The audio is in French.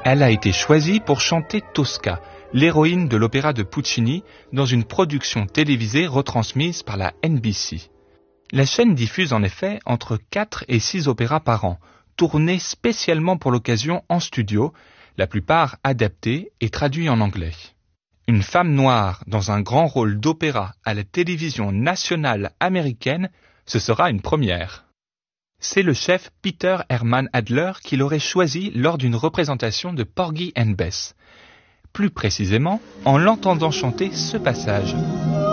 Elle a été choisie pour chanter Tosca, l'héroïne de l'opéra de Puccini, dans une production télévisée retransmise par la NBC. La chaîne diffuse en effet entre 4 et 6 opéras par an, tournés spécialement pour l'occasion en studio, la plupart adaptés et traduits en anglais. Une femme noire dans un grand rôle d'opéra à la télévision nationale américaine, ce sera une première. C'est le chef Peter Hermann Adler qui l'aurait choisi lors d'une représentation de Porgy and Bess. Plus précisément, en l'entendant chanter ce passage.